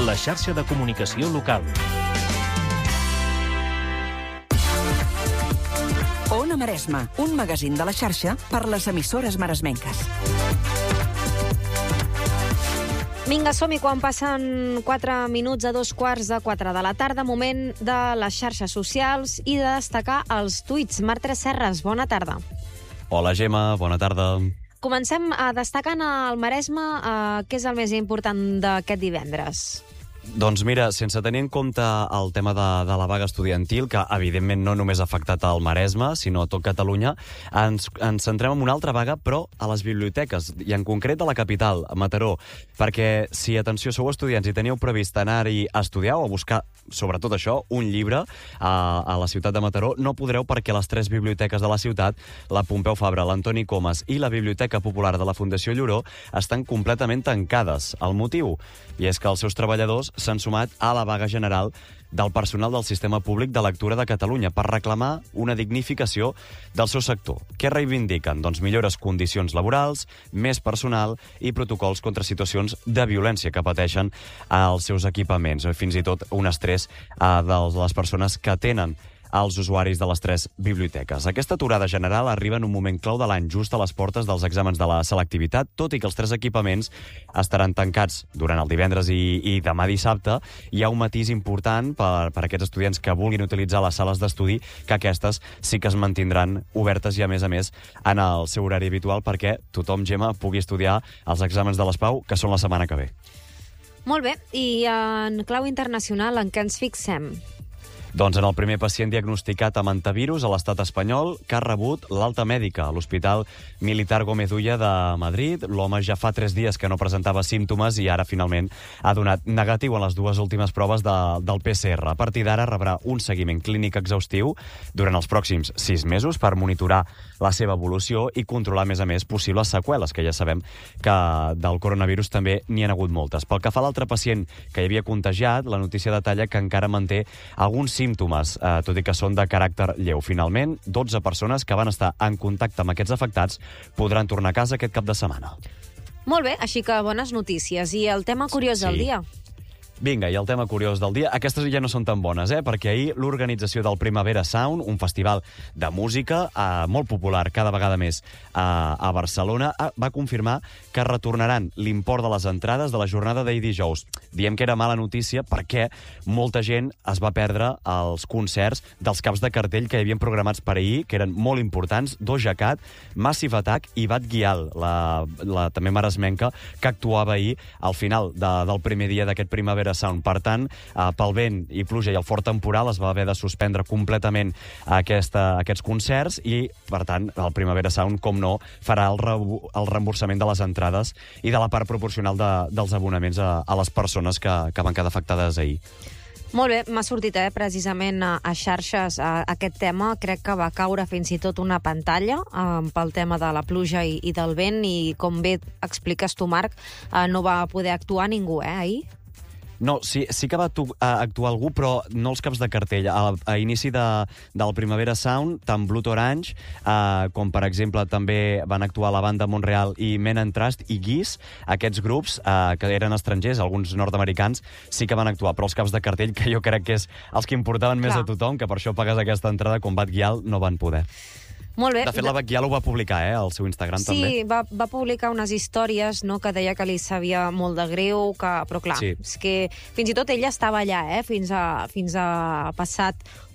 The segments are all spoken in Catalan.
la xarxa de comunicació local. Ona Maresme, un magazín de la xarxa per les emissores maresmenques. Vinga, som-hi, quan passen 4 minuts a 3:15 de la tarda, moment de les xarxes socials i de destacar els tuits. Marc Tresserras, bona tarda. Hola, Gemma, bona tarda. Comencem destacant al Maresme què és el més important d'aquest divendres. Doncs mira, sense tenir en compte el tema de la vaga estudiantil, que evidentment no només ha afectat al Maresme, sinó a tot Catalunya, ens centrem en una altra vaga, però a les biblioteques, i en concret a la capital, a Mataró, perquè si, atenció, sou estudiants i teníeu previst anar-hi a estudiar o a buscar, sobretot això, un llibre a la ciutat de Mataró, no podreu perquè les 3 biblioteques de la ciutat, la Pompeu Fabra, l'Antoni Comas i la Biblioteca Popular de la Fundació Lloró, estan completament tancades. El motiu? I és que els seus treballadors s'han sumat a la vaga general del personal del Sistema Públic de Lectura de Catalunya per reclamar una dignificació del seu sector. Què reivindiquen? Doncs millores condicions laborals, més personal i protocols contra situacions de violència que pateixen als seus equipaments, fins i tot un estrès de les persones que tenen als usuaris de les 3 biblioteques. Aquesta aturada general arriba en un moment clau de l'any, just a les portes dels exàmens de la selectivitat, tot i que els 3 equipaments estaran tancats durant el divendres i demà dissabte. Hi ha un matís important per aquests estudiants que vulguin utilitzar les sales d'estudi, que aquestes sí que es mantindran obertes i, a més, en el seu horari habitual perquè tothom, Gemma, pugui estudiar els exàmens de l'ESPAU, que són la setmana que ve. Molt bé, i en clau internacional, en què ens fixem? Doncs en el primer pacient diagnosticat amb antivirus a l'estat espanyol, que ha rebut l'alta mèdica a l'Hospital Militar Gómez Ulla de Madrid. L'home ja fa 3 dies que no presentava símptomes i ara finalment ha donat negatiu en les 2 últimes proves del PCR. A partir d'ara rebrà un seguiment clínic exhaustiu durant els pròxims 6 mesos per monitorar la seva evolució i controlar, a més, possibles seqüeles, que ja sabem que del coronavirus també n'hi ha hagut moltes. Pel que fa a l'altre pacient que hi havia contagiat, la notícia detalla que encara manté alguns símptomes, tot i que són de caràcter lleu. Finalment, 12 persones que van estar en contacte amb aquests afectats podran tornar a casa aquest cap de setmana. Molt bé, així que bones notícies. I el tema curiós del dia? Vinga, i el tema curiós del dia. Aquestes ja no són tan bones, perquè ahir l'organització del Primavera Sound, un festival de música molt popular cada vegada més a Barcelona, va confirmar que retornaran l'import de les entrades de la jornada d'ahir dijous. Diem que era mala notícia perquè molta gent es va perdre els concerts dels caps de cartell que hi havien programats per ahir, que eren molt importants, Doja Cat, Massive Attack i Bad Gyal, la també maresmenca, que actuava ahir al final del primer dia d'aquest Primavera Sound. Per tant, pel vent i pluja i el fort temporal es va haver de suspendre completament aquests concerts i, per tant, el Primavera Sound, com no, farà el reemborsament de les entrades i de la part proporcional dels abonaments a les persones que van quedar afectades ahir. Molt bé, m'ha sortit precisament a xarxes aquest tema. Crec que va caure fins i tot una pantalla pel tema de la pluja i del vent i, com bé expliques tu, Marc, no va poder actuar ningú, ahir? No, sí que va actuar algú, però no els caps de cartell. A inici del Primavera Sound, tant Blood Orange, com per exemple també van actuar la banda Montreal i Men and Trust i Guis, aquests grups que eren estrangers, alguns nord-americans, sí que van actuar, però els caps de cartell, que jo crec que és els que importaven més a tothom, que per això pagues aquesta entrada, com Bad Gyal, no van poder. Molt bé. De fet, la Bad Gyal ho va publicar, al seu Instagram també. Sí, va publicar unes històries, que deia que li sabia molt de greu, però clar, és que fins i tot ella estava allà, fins a passat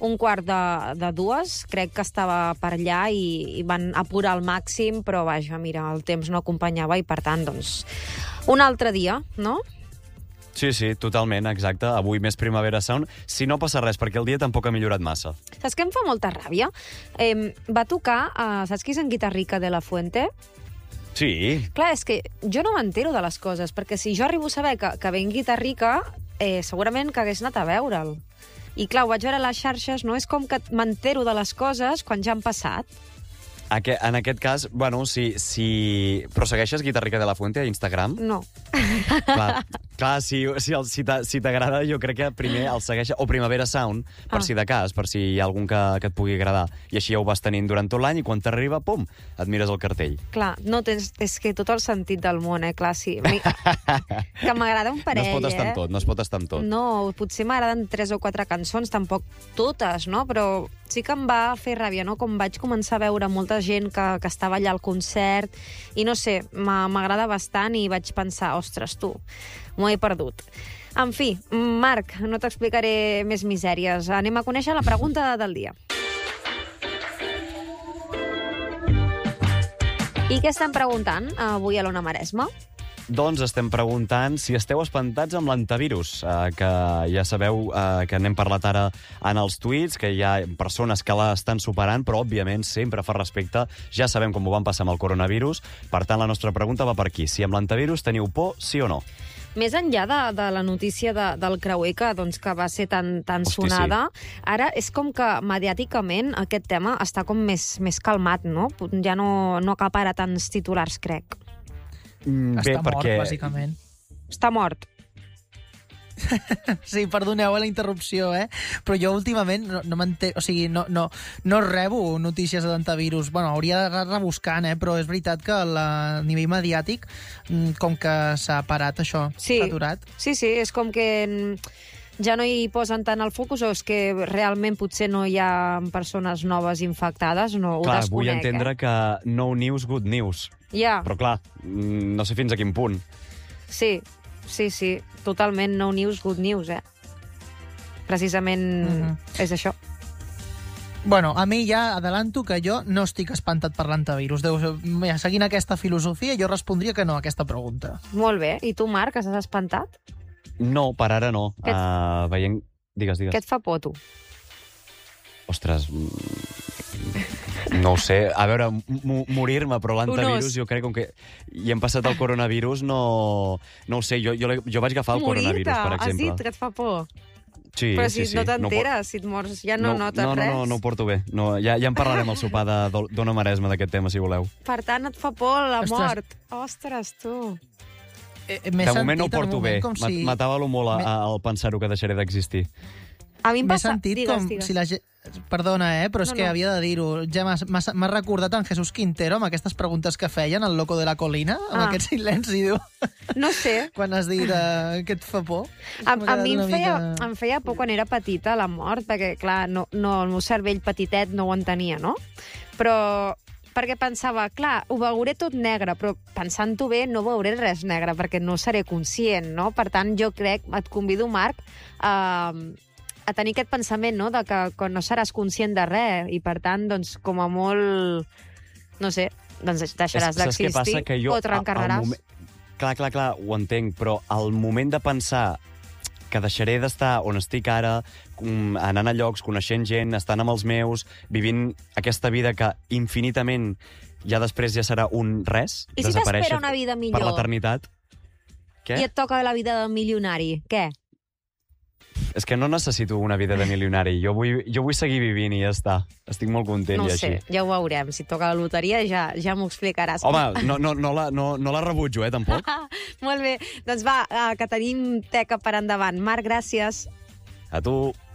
1:15, crec que estava per allà i van apurar al màxim, però vaja, mira, el temps no acompanyava i per tant, doncs, un altre dia, no? Sí, totalment, exacte. Avui més Primavera Sound. Si no passa res, perquè el dia tampoc ha millorat massa. Saps què em fa molta ràbia? Va tocar, saps qui és en Guitarrica de la Fuente? Sí. Clar, és que jo no m'entero de les coses, perquè si jo arribo a saber que ve en Guitarrica, segurament que hagués anat a veure'l. I clar, ho vaig veure a les xarxes, no és com que m'entero de les coses quan ja han passat. En aquest cas, bueno, sí. Però segueixes Guitarrica de la Fuente a Instagram? No. Clar, Clar, si t'agrada, jo crec que primer el segueix... O Primavera Sound, per si de cas, per si hi ha algun que et pugui agradar. I així ja ho vas tenint durant tot l'any i quan t'arriba, pum, et mires el cartell. Clar, no, és que tot el sentit del món, clar, sí. Que m'agrada un parell, No es pot estar amb tot. No, potser m'agraden 3 o 4 cançons, tampoc totes, no? Però sí que em va fer ràbia, no? Com vaig començar a veure molta gent que estava allà al concert, i no sé, m'agrada bastant i vaig pensar, ostres, tu, m'ho he perdut. En fi, Marc, no t'explicaré més misèries. Anem a conèixer la pregunta del dia. I què estem preguntant avui a l'Ona Maresma? Doncs estem preguntant si esteu espantats amb l'antivirus, que ja sabeu que n'hem parlat ara en els tuits, que hi ha persones que l'estan superant, però, òbviament, sempre fa respecte. Ja sabem com ho van passar amb el coronavirus. Per tant, la nostra pregunta va per aquí. Si amb l'antivirus teniu por, sí o no? Més enllà de la notícia del creuer, que va ser tan sonada, ara és com que mediàticament aquest tema està com més calmat, no? Ja no acapara tants titulars, crec. Està mort, bàsicament. Està mort. Sí, perdoneu la interrupció, però jo últimament no m'entenc, o sigui, no rebo notícies d'antivirus. Bueno, hauria de rebuscar, però és veritat que a nivell mediàtic, com que s'ha parat això, s'ha aturat. Sí, és com que ja no hi posen tant el focus, o és que realment potser no hi ha persones noves infectades, no ho desconec. Clar, vull entendre que no news, good news. Ja. Però clar, no sé fins a quin punt. Sí, totalment no news, good news, Precisament és això. Bueno, a mi ja adelanto que jo no estic espantat per l'antivirus. Seguint aquesta filosofia, jo respondria que no a aquesta pregunta. Molt bé. I tu, Marc, estàs espantat? No, per ara no. Veient... Digues. Què et fa por, tu? Ostres... No ho sé. A veure, morir-me, però l'antivirus jo crec que hi hem passat el coronavirus, no ho sé. Jo vaig agafar el coronavirus, per exemple. Has dit que et fa por? Sí, però si no t'enteres, si et mors, ja no notes res. No ho porto bé. Ja en parlarem al sopar d'Ona Maresma d'aquest tema, si voleu. Per tant, et fa por la mort. Ostres, tu. De moment no ho porto bé. M'atabalo molt al pensar-ho que deixaré d'existir. A mi em passa... M'he sentit com si la gent... Perdona, però és que havia de dir-ho. Ja m'ha recordat en Jesús Quintero amb aquestes preguntes que feien, el loco de la colina, amb aquest silenci, diu. No sé. Quan has dit que et fa por. A mi em feia por quan era petita la mort, perquè, clar, no, el meu cervell petitet no ho entenia, no? Però perquè pensava, clar, ho veuré tot negre, però pensant-ho bé no veuré res negre, perquè no seré conscient, no? Per tant, jo crec, et convido, Marc, a tenir aquest pensament, no?, de que no seràs conscient de res, i per tant, doncs, com a molt, no sé, doncs deixaràs d'existir o te reencarnaràs. Clar, ho entenc, però al moment de pensar que deixaré d'estar on estic ara, anant a llocs, coneixent gent, estant amb els meus, vivint aquesta vida que infinitament ja després ja serà un res, i si t'espera una vida millor? Per l'eternitat. Què? I et toca la vida de milionari, què? És que no necessito una vida de milionari. Jo vull seguir vivint i ja està. Estic molt content i així. No sé, ja ho veurem. Si toca la loteria ja m'ho explicaràs. Home, no la rebutjo, tampoc. Molt bé. Doncs va, que tenim teca per endavant. Marc, gràcies. A tu.